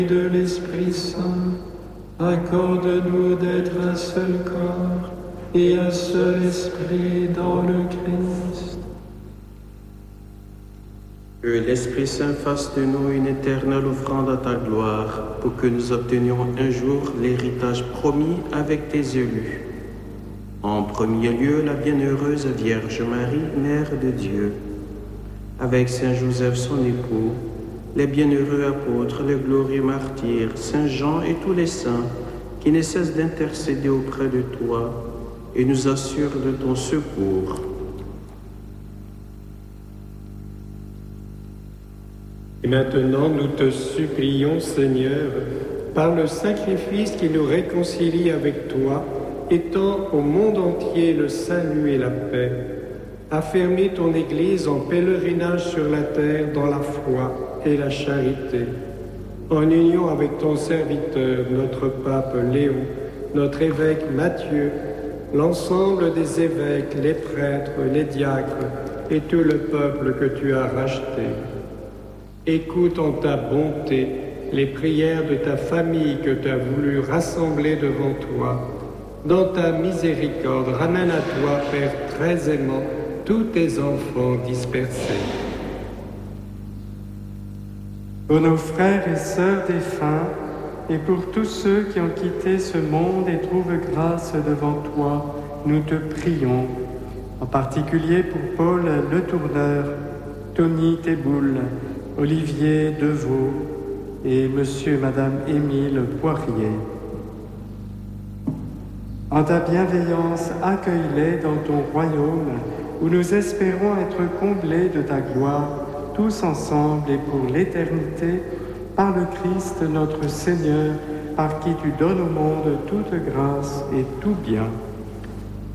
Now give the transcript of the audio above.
de l'Esprit Saint, accorde-nous d'être un seul corps et un seul esprit dans le Christ. Que l'Esprit Saint fasse de nous une éternelle offrande à ta gloire, pour que nous obtenions un jour l'héritage promis avec tes élus. En premier lieu, la bienheureuse Vierge Marie, Mère de Dieu, avec Saint Joseph son époux, les bienheureux apôtres, les glorieux martyrs, Saint Jean et tous les saints, qui ne cessent d'intercéder auprès de toi et nous assurent de ton secours. Et maintenant, nous te supplions, Seigneur, par le sacrifice qui nous réconcilie avec toi, étends au monde entier le salut et la paix. Affermis ton Église en pèlerinage sur la terre dans la foi et la charité. En union avec ton serviteur, notre pape Léon, notre évêque Matthieu, l'ensemble des évêques, les prêtres, les diacres et tout le peuple que tu as racheté. Écoute en ta bonté les prières de ta famille que tu as voulu rassembler devant toi. Dans ta miséricorde, ramène à toi, Père très aimant, tous tes enfants dispersés. Pour nos frères et sœurs défunts, et pour tous ceux qui ont quitté ce monde et trouvent grâce devant toi, nous te prions. En particulier pour Paul Le Tourneur, Tony Teboul, Olivier Deveau et Monsieur et Madame Émile Poirier. En ta bienveillance, accueille-les dans ton royaume, où nous espérons être comblés de ta gloire, tous ensemble et pour l'éternité, par le Christ notre Seigneur, par qui tu donnes au monde toute grâce et tout bien.